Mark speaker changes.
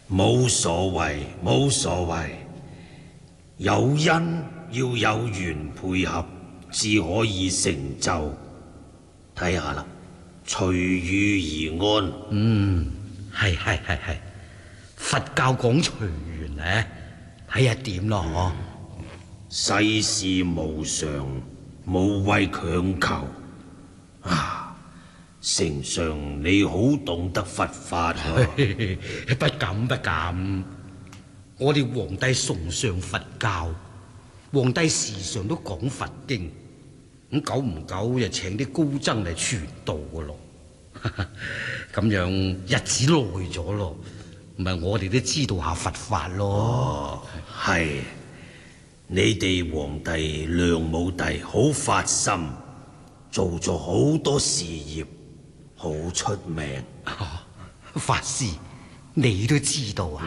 Speaker 1: 冇所謂，冇所謂。有因要有緣配合，至可以成就。睇下啦，隨遇而安。
Speaker 2: 係，佛教講隨緣咧，睇下點咯。
Speaker 1: 世事無常，無謂強求。丞相你好懂得佛法
Speaker 2: 不敢。我哋皇帝崇尚佛教，皇帝時常都講佛經，咁久唔久就請啲高僧嚟傳道噶咯。咁樣日子耐咗咯，咪我哋都知道下佛法咯。
Speaker 1: 係，你哋皇帝梁武帝好發心，做咗好多事業，好出名。
Speaker 2: 法師，你都知道啊？